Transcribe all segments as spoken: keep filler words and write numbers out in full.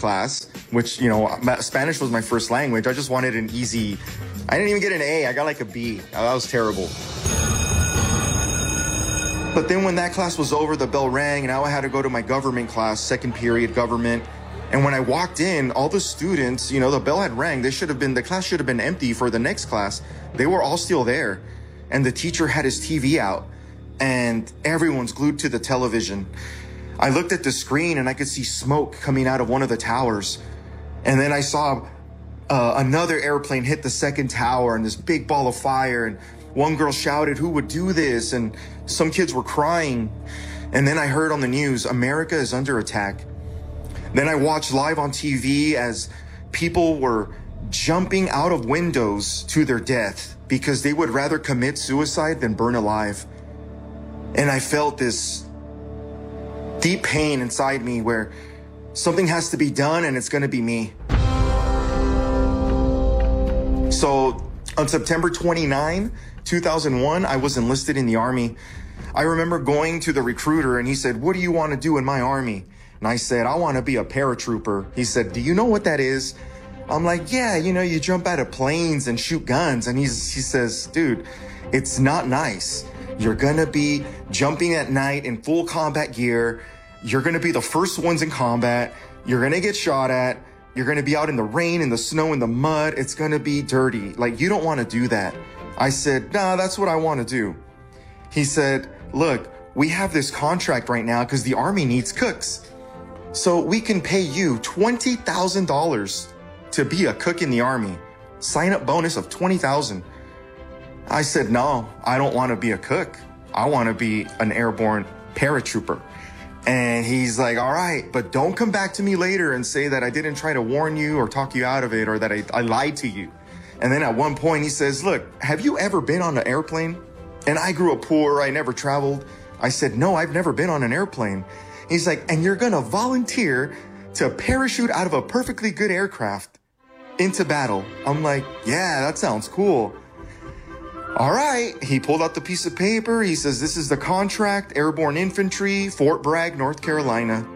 class, which, you know, Spanish was my first language. I just wanted an easy, I didn't even get an A. I got like a B. That was terrible. But then when that class was over, the bell rang, and now I had to go to my government class, second period government. And when I walked in, all the students, you know, the bell had rang. They should have been, the class should have been empty for the next class. They were all still there. And the teacher had his T V out, and everyone's glued to the television. I looked at the screen and I could see smoke coming out of one of the towers. And then I saw uh, another airplane hit the second tower, and this big ball of fire. And one girl shouted, "Who would do this?" And some kids were crying. And then I heard on the news, America is under attack. Then I watched live on T V as people were jumping out of windows to their death because they would rather commit suicide than burn alive. And I felt this deep pain inside me where something has to be done, and it's going to be me. So on September twenty-ninth, two thousand one, I was enlisted in the Army. I remember going to the recruiter, and he said, "What do you want to do in my Army?" And I said, "I want to be a paratrooper." He said, "Do you know what that is?" I'm like, "Yeah, you know, you jump out of planes and shoot guns." And he's, he says, "Dude, it's not nice. You're going to be jumping at night in full combat gear. You're going to be the first ones in combat. You're going to get shot at. You're going to be out in the rain, in the snow, in the mud. It's going to be dirty. Like, you don't want to do that." I said, "Nah, that's what I want to do." He said, "Look, we have this contract right now because the Army needs cooks. So we can pay you twenty thousand dollars to be a cook in the Army. Sign-up bonus of twenty thousand dollars. I said, "No, I don't want to be a cook. I want to be an airborne paratrooper." And he's like, "All right, but don't come back to me later and say that I didn't try to warn you or talk you out of it or that I, I lied to you." And then at one point he says, "Look, have you ever been on an airplane?" And I grew up poor. I never traveled. I said, "No, I've never been on an airplane." He's like, "And you're going to volunteer to parachute out of a perfectly good aircraft into battle?" I'm like, "Yeah, that sounds cool." All right. He pulled out the piece of paper. He says, "This is the contract, Airborne Infantry, Fort Bragg, North Carolina."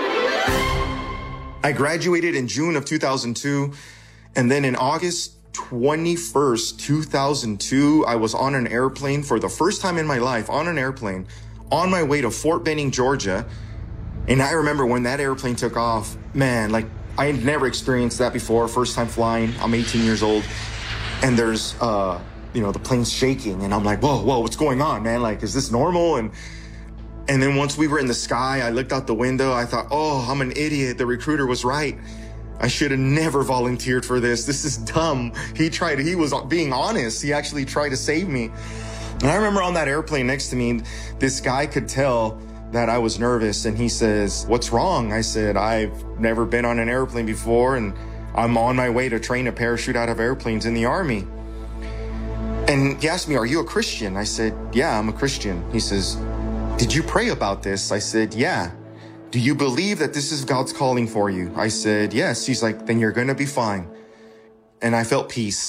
I graduated in June of two thousand two. And then in August twenty-first, two thousand two, I was on an airplane for the first time in my life, on an airplane, on my way to Fort Benning, Georgia. And I remember when that airplane took off, man, like I had never experienced that before. First time flying. I'm eighteen years old. And there's, uh, you know, the plane's shaking. And I'm like, whoa, whoa, what's going on, man? Like, is this normal? And and then once we were in the sky, I looked out the window. I thought, oh, I'm an idiot. The recruiter was right. I should have never volunteered for this. This is dumb. He tried, he was being honest. He actually tried to save me. And I remember on that airplane next to me, this guy could tell that I was nervous, and he says, "What's wrong?" I said, "I've never been on an airplane before, and I'm on my way to train to parachute out of airplanes in the Army." And he asked me, "Are you a Christian?" I said, "Yeah, I'm a Christian." He says, "Did you pray about this?" I said, "Yeah." "Do you believe that this is God's calling for you?" I said, "Yes." He's like, "Then you're going to be fine." And I felt peace.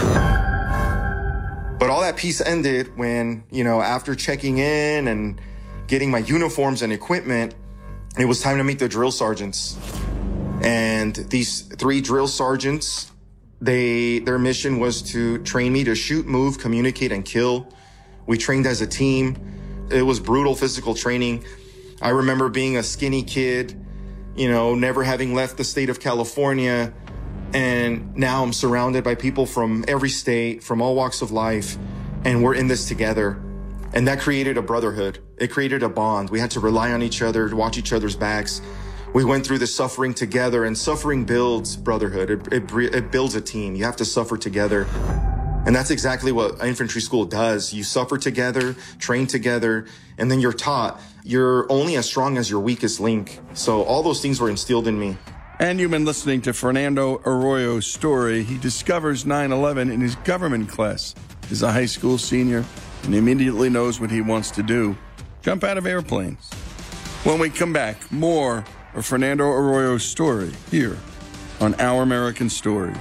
But all that peace ended when, you know, after checking in and getting my uniforms and equipment, it was time to meet the drill sergeants. And these three drill sergeants, they their mission was to train me to shoot, move, communicate, and kill. We trained as a team. It was brutal physical training. I remember being a skinny kid, you know, never having left the state of California. And now I'm surrounded by people from every state, from all walks of life, and we're in this together. And that created a brotherhood. It created a bond. We had to rely on each other, to watch each other's backs. We went through the suffering together, and suffering builds brotherhood. It, it, it builds a team. You have to suffer together. And that's exactly what infantry school does. You suffer together, train together, and then you're taught you're only as strong as your weakest link. So all those things were instilled in me. And you've been listening to Fernando Arroyo's story. He discovers nine eleven in his government class. He's a high school senior and immediately knows what he wants to do: jump out of airplanes. When we come back, more of Fernando Arroyo's story here on Our American Stories.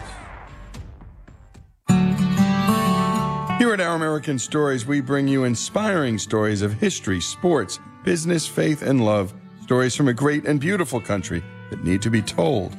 Here at Our American Stories, we bring you inspiring stories of history, sports, business, faith, and love. Stories from a great and beautiful country that need to be told.